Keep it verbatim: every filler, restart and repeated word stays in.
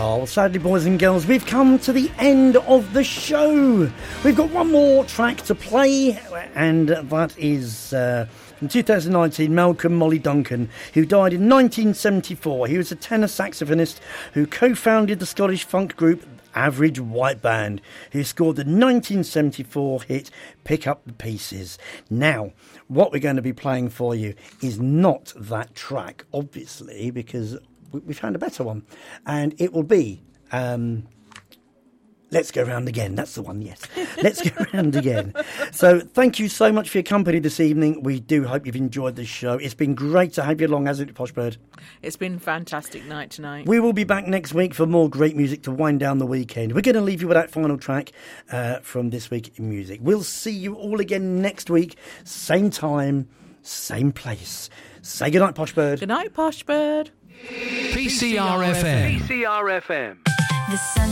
Oh, well, sadly, boys and girls, we've come to the end of the show. We've got one more track to play, and that is uh, from two thousand nineteen, Malcolm Molly Duncan, who died in nineteen seventy-four. He was a tenor saxophonist who co-founded the Scottish funk group Average White Band, who scored the nineteen seventy-four hit Pick Up the Pieces. Now, what we're going to be playing for you is not that track, obviously, because we found a better one, and it will be um, Let's Go Round Again. That's the one, yes. Let's Go Round Again. So thank you so much for your company this evening. We do hope you've enjoyed the show. It's been great to have you along, hasn't it, Poshbird? It's been a fantastic night tonight. We will be back next week for more great music to wind down the weekend. We're going to leave you with that final track uh, from This Week in Music. We'll see you all again next week, same time, same place. Say goodnight, Poshbird. Good night, Poshbird. P C R F M. P C R F M.